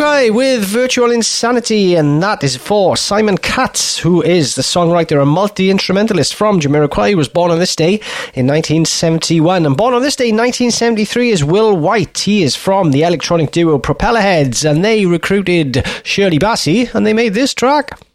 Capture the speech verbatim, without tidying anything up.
Jamiroquai with Virtual Insanity, and that is for Simon Katz, who is the songwriter and multi-instrumentalist from Jamiroquai. He was born on this day in nineteen seventy-one, and born on this day in nineteen seventy-three is Will White. He is from the electronic duo Propellerheads, and they recruited Shirley Bassey, and they made this track.